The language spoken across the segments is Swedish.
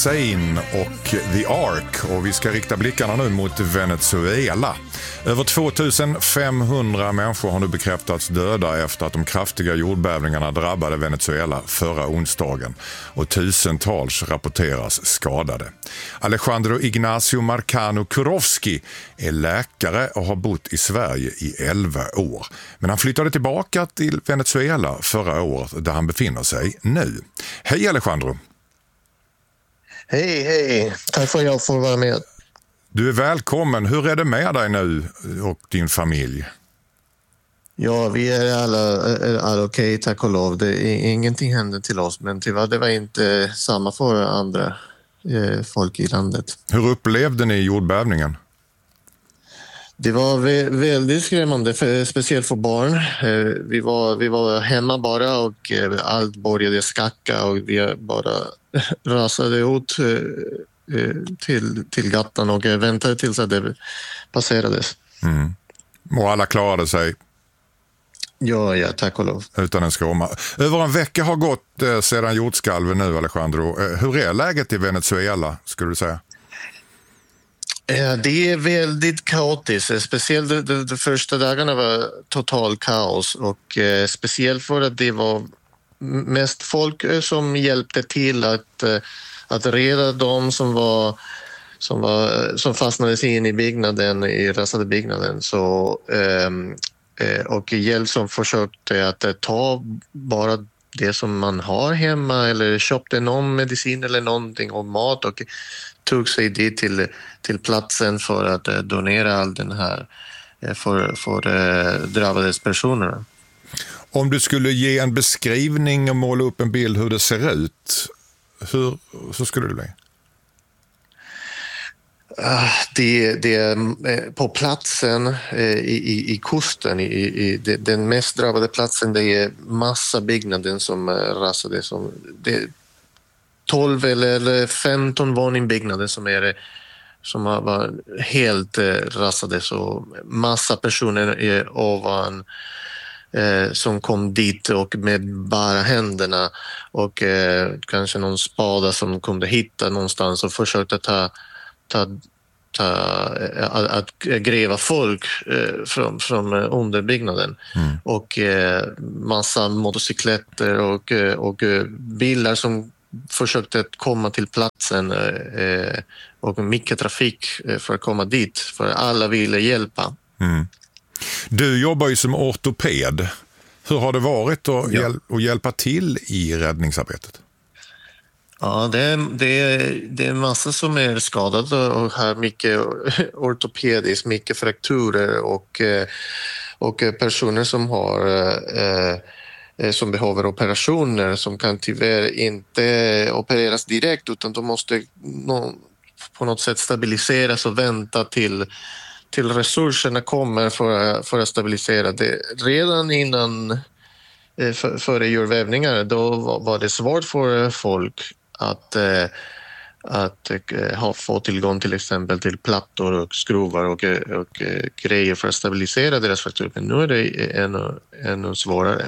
Hussein och The Ark, och vi ska rikta blickarna nu mot Venezuela. Över 2500 människor har nu bekräftats döda efter att de kraftiga jordbävningarna drabbade Venezuela förra onsdagen, och tusentals rapporteras skadade. Alejandro Ignacio Marcano Kurowski är läkare och har bott i Sverige i 11 år. Men han flyttade tillbaka till Venezuela förra året, där han befinner sig nu. Hej Alejandro! Hej. Tack för att jag får vara med. Du är välkommen. Hur är det med dig nu och din familj? Ja, vi är alla okej, tack och lov. Ingenting hände till oss, men tyvärr det var inte samma för andra folk i landet. Hur upplevde ni jordbävningen? Det var väldigt skrämmande, speciellt för barn. Vi var hemma bara och allt började skaka och vi bara rasade ut till gatan och väntade tills att det passerades. Mm. Och alla klarade sig? Ja, tack och lov. Utan en skråma. Över en vecka har gått sedan jordskalven nu, Alejandro. Hur är läget i Venezuela, skulle du säga? Det är väldigt kaotiskt, speciellt de första dagarna var total kaos och speciellt för att det var mest folk som hjälpte till att reda de som fastnade in i byggnaden, i rasade byggnaden, och hjälp som försökte att ta bara det som man har hemma eller köpte någon medicin eller någonting och mat och tog sig dit till platsen för att donera all den här för drabbades personerna. Om du skulle ge en beskrivning och måla upp en bild hur det ser ut, hur skulle det bli? Det är på platsen i kusten, den mest drabbade platsen, det är massa byggnader som rasade. Det är 12 eller 15 våningsbyggnader som var helt rasade, så massa personer ovan som kom dit och med bara händerna och kanske någon spada som kunde hitta någonstans och försökte att gräva folk från underbyggnaden. Och massa motorcykletter och bilar som försökte komma till platsen och mycket trafik för att komma dit, för alla ville hjälpa. Du jobbar ju som ortoped. Hur har det varit att hjälpa till i räddningsarbetet? Ja, det är massa som är skadade och har mycket ortopediskt, mycket frakturer och personer som som behöver operationer som kan tyvärr inte opereras direkt, utan de måste på något sätt stabiliseras och vänta till resurserna kommer för att stabilisera det. Redan innan före jordbävningar då var det svårt för folk att få tillgång till exempel till plattor och skruvar och grejer för att stabilisera deras frakturer. Men nu är det ännu svårare.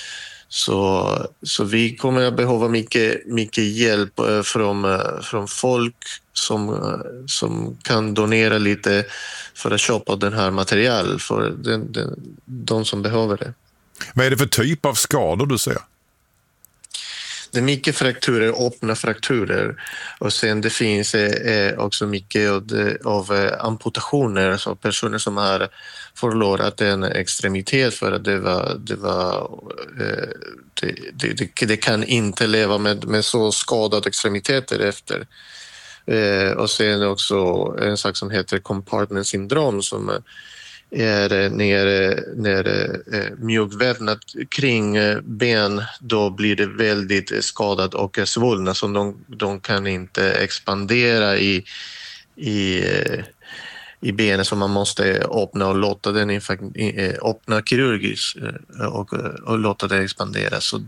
Så vi kommer att behöva mycket hjälp från folk som kan donera lite för att köpa den här material för de som behöver det. Vad är det för typ av skador du ser? Det är mycket frakturer, öppna frakturer, och sen det finns också mycket av amputationer, så personer som har förlorat en extremitet för att det kan inte leva med så skadade extremiteter efter. Och sen också en sak som heter compartment syndrom, som är när mjukvävnad kring ben, då blir det väldigt skadat och svullna, så de kan inte expandera i benen, så man måste öppna och låta den öppna kirurgiskt och låta det expandera. Så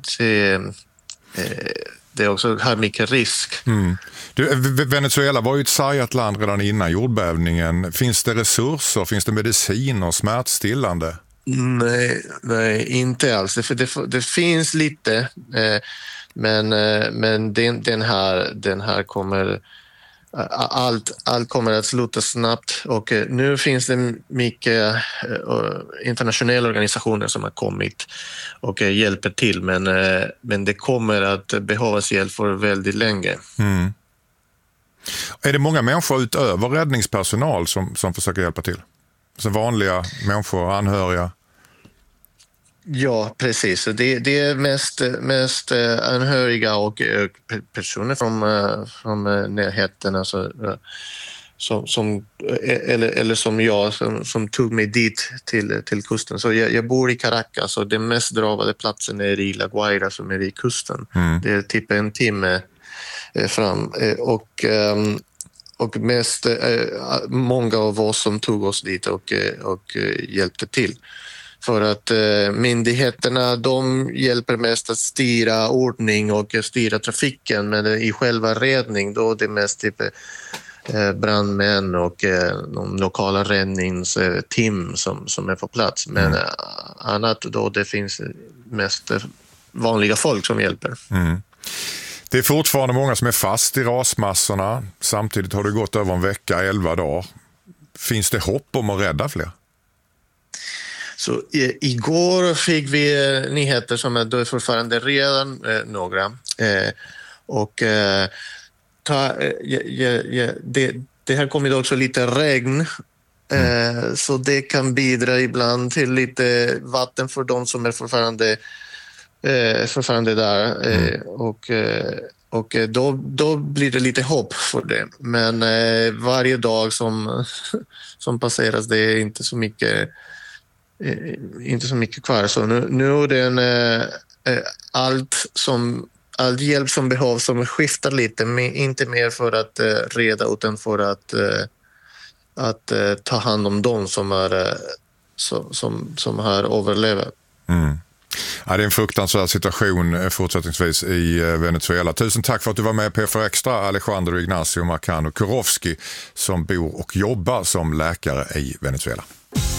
det också har mycket risk. Venezuela var ju ett sargat land redan innan jordbävningen. Finns det resurser? Finns det medicin och smärtstillande? Nej, inte alls. Det finns lite. Men den här kommer... Allt kommer att sluta snabbt och nu finns det mycket internationella organisationer som har kommit och hjälper till, men det kommer att behövas hjälp för väldigt länge. Mm. Är det många människor utöver räddningspersonal som försöker hjälpa till? Så vanliga människor, anhöriga? Ja, precis. Det är mest anhöriga och personer från närheten, alltså, eller som jag som tog mig dit till kusten. Så jag bor i Caracas och den mest drabbade platsen är i La Guaira som är vid kusten. Mm. Det är typ en timme fram och mest många av oss som tog oss dit och hjälpte till. För att myndigheterna, de hjälper mest att styra ordning och styra trafiken, men i själva räddning då är det mest typ brandmän och de lokala räddningsteam som är på plats. Men annat då det finns mest vanliga folk som hjälper. Mm. Det är fortfarande många som är fast i rasmassorna. Samtidigt har det gått över en vecka, 11 dagar. Finns det hopp om att rädda fler? Så igår fick vi nyheter som är då fortfarande redan några. Det här kommer också lite regn. Så det kan bidra ibland till lite vatten för de som är fortfarande där. Och då blir det lite hopp för det. Men varje dag som passeras, det är inte så mycket kvar. Så nu är det all hjälp som behövs som skiftar lite, men inte mer för att reda utan för att ta hand om dem som har överlevt. Mm. Ja, det är en fruktansvärd situation fortsättningsvis i Venezuela. Tusen tack för att du var med P4 Extra, Alejandro Ignacio Marcano Kurowski, som bor och jobbar som läkare i Venezuela.